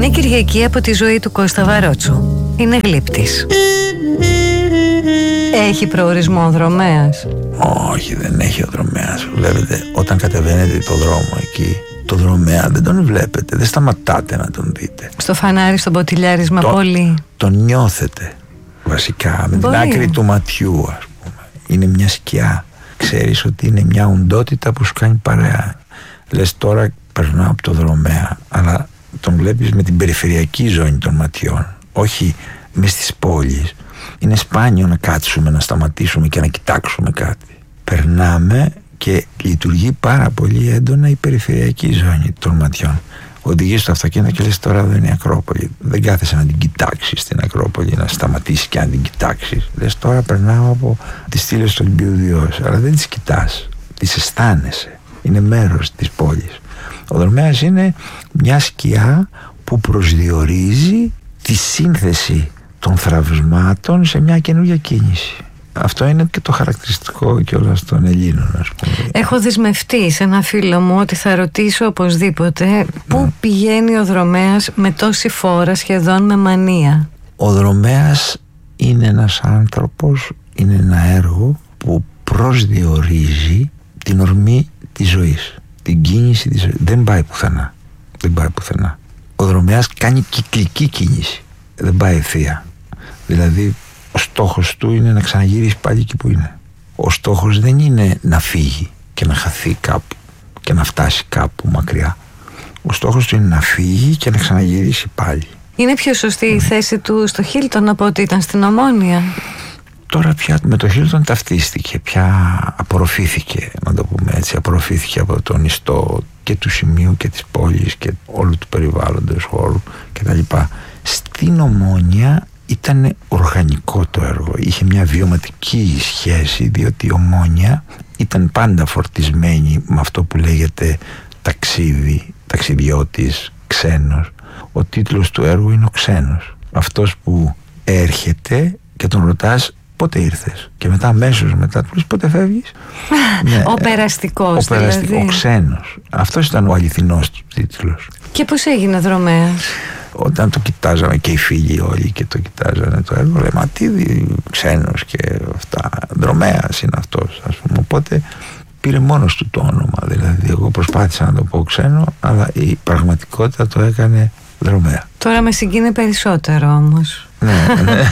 Μια Κυριακή από τη ζωή του Κώστα Βαρότσου. Είναι γλύπτης. Έχει προορισμό ο δρομέας? Όχι, δεν έχει ο δρομέας. Βλέπετε, όταν κατεβαίνετε το δρόμο εκεί, το δρομέα δεν τον βλέπετε, δεν σταματάτε να τον δείτε. Στο φανάρι, στο ποτηλιάρισμα πολύ. Τον νιώθετε βασικά με την άκρη του ματιού, ας πούμε. Είναι μια σκιά. Ξέρεις ότι είναι μια οντότητα που σου κάνει παρέα. Λες τώρα περνάω από το δρομέα, αλλά τον βλέπεις με την περιφερειακή ζώνη των ματιών, όχι μες στις πόλεις. Είναι σπάνιο να κάτσουμε, να σταματήσουμε και να κοιτάξουμε κάτι. Περνάμε και λειτουργεί πάρα πολύ έντονα η περιφερειακή ζώνη των ματιών. Οδηγείς στο αυτοκίνητο και λες τώρα εδώ είναι η Ακρόπολη. Δεν κάθεσαι να την κοιτάξεις την Ακρόπολη, να σταματήσεις και να την κοιτάξεις. Λες τώρα περνάω από τις στήλες του Ολυμπίου Διός, αλλά δεν τις κοιτάς, τις αισθάνεσαι. Είναι μέρος της πόλης. Ο δρομέας είναι μια σκιά που προσδιορίζει τη σύνθεση των θραυσμάτων σε μια καινούργια κίνηση. Αυτό είναι και το χαρακτηριστικό κιόλας των Ελλήνων, ας πούμε. Έχω δεσμευτεί σε ένα φίλο μου ότι θα ρωτήσω οπωσδήποτε πού πηγαίνει ο δρομέας με τόση φόρα, σχεδόν με μανία. Ο δρομέας είναι ένας άνθρωπος, είναι ένα έργο που προσδιορίζει την ορμή της ζωής, την κίνηση της ζωής. Δεν πάει πουθενά. Δεν πάει πουθενά. Ο δρομέας κάνει κυκλική κίνηση. Δεν πάει ευθεία. Δηλαδή ο στόχος του είναι να ξαναγυρίσει πάλι εκεί που είναι. Ο στόχος δεν είναι να φύγει και να χαθεί κάπου και να φτάσει κάπου μακριά. Ο στόχος του είναι να φύγει και να ξαναγυρίσει πάλι. Είναι πιο σωστή η θέση του στο Χίλτον από ότι ήταν στην Ομόνια? Τώρα πια με το Χίλτον ταυτίστηκε, πια απορροφήθηκε, να το πούμε έτσι, απορροφήθηκε από τον ιστό και του σημείου και της πόλης και όλου του περιβάλλοντος χώρου κτλ. Στην Ομόνια ήταν οργανικό το έργο, είχε μια βιωματική σχέση, διότι η Ομόνια ήταν πάντα φορτισμένη με αυτό που λέγεται ταξίδι, ταξιδιώτης, ξένος. Ο τίτλος του έργου είναι ο ξένος, αυτός που έρχεται και τον ρωτάς πότε ήρθες και μετά αμέσως μετά του λες πότε φεύγεις. Ναι, ο περαστικός δηλαδή. Ο ξένος. Αυτός ήταν ο αληθινός του τίτλος. Και πώς έγινε δρομέας? Όταν το κοιτάζαμε και οι φίλοι όλοι και το κοιτάζανε το έργο, λέμε μα τι ξένος και αυτά, δρομέας είναι αυτός, ας πούμε. Οπότε πήρε μόνος του το όνομα. Δηλαδή εγώ προσπάθησα να το πω ξένο, αλλά η πραγματικότητα το έκανε δρομέα. Τώρα με συγκίνει περισσότερο όμως. Ναι.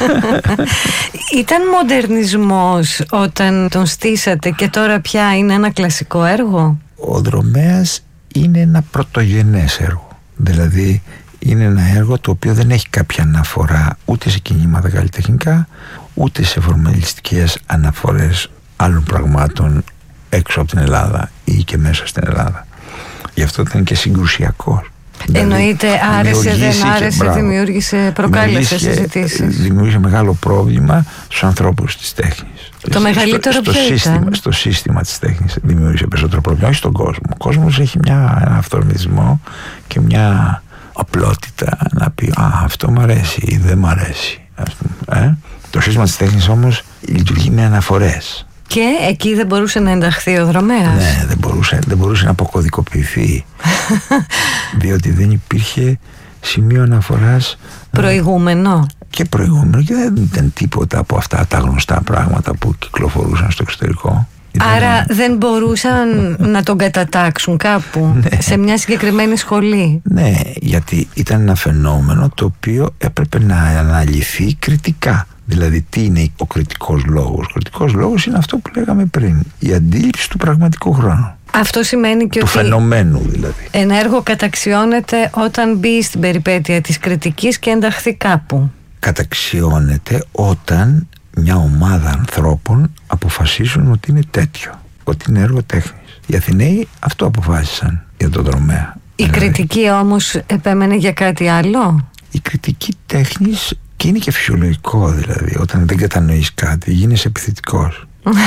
Ήταν μοντερνισμός όταν τον στήσατε και τώρα πια είναι ένα κλασικό έργο? Ο δρομέας είναι ένα πρωτογενές έργο. Δηλαδή είναι ένα έργο το οποίο δεν έχει κάποια αναφορά ούτε σε κινήματα καλλιτεχνικά, ούτε σε φορμαλιστικές αναφορές άλλων πραγμάτων έξω από την Ελλάδα ή και μέσα στην Ελλάδα. Γι' αυτό ήταν και συγκρουσιακός. Εννοείται, άρεσε, δεν άρεσε, δημιούργησε, προκάλεσε συζητήσεις. Δημιούργησε μεγάλο πρόβλημα στους ανθρώπους της τέχνης. Το μεγαλύτερο ποιο ήταν? Στο σύστημα της τέχνης δημιούργησε περισσότερο πρόβλημα, όχι στον κόσμο. Ο κόσμος έχει ένα αυθορμητισμό και μια απλότητα να πει αυτό μου αρέσει ή δεν μου αρέσει, ας πούμε. Το σύστημα της τέχνης όμως λειτουργεί με αναφορές. Και εκεί δεν μπορούσε να ενταχθεί ο δρομέας. Ναι, δεν μπορούσε να αποκωδικοποιηθεί. Διότι δεν υπήρχε σημείο αναφοράς προηγούμενο. Και προηγούμενο, και δεν ήταν τίποτα από αυτά τα γνωστά πράγματα που κυκλοφορούσαν στο εξωτερικό. Άρα δεν μπορούσαν να τον κατατάξουν κάπου, σε μια συγκεκριμένη σχολή. Ναι, γιατί ήταν ένα φαινόμενο το οποίο έπρεπε να αναλυθεί κριτικά. Δηλαδή τι είναι ο κριτικός λόγος? Ο κριτικός λόγος είναι αυτό που λέγαμε πριν, η αντίληψη του πραγματικού χρόνου. Αυτό σημαίνει και του ότι φαινομένου δηλαδή. Ένα έργο καταξιώνεται όταν μπει στην περιπέτεια της κριτικής και ενταχθεί κάπου. Καταξιώνεται όταν μια ομάδα ανθρώπων αποφασίσουν ότι είναι τέτοιο, ότι είναι έργο τέχνης. Οι Αθηναίοι αυτό αποφάσισαν για τον δρομέα. Η κριτική όμως επέμενε για κάτι άλλο. Η κριτική τέχνης, και είναι και φυσιολογικό δηλαδή, όταν δεν κατανοείς κάτι γίνεσαι επιθετικός.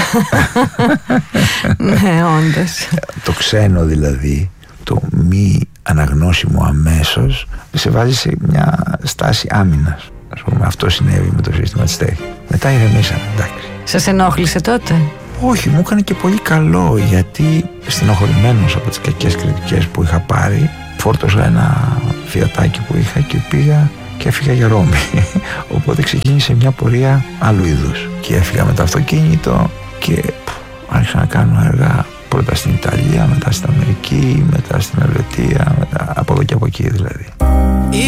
Ναι, όντως. Το ξένο δηλαδή, το μη αναγνώσιμο αμέσως, σε βάζει σε μια στάση άμυνας. Ας πούμε, αυτό συνέβη με το σύστημα της τέχνης. Μετά ηρεμήσαμε, εντάξει. Σας ενόχλησε τότε? Όχι, μου έκανε και πολύ καλό, γιατί στενοχωρημένος από τις κακές κριτικές που είχα πάρει, φόρτωσα ένα Φιατάκι που είχα και πήγα και έφυγα για Ρώμη. Οπότε ξεκίνησε μια πορεία άλλου είδους. Και έφυγα με το αυτοκίνητο και άρχισα να κάνω έργα πρώτα στην Ιταλία, μετά στην Αμερική, μετά στην Ελβετία, από εδώ και από εκεί δηλαδή.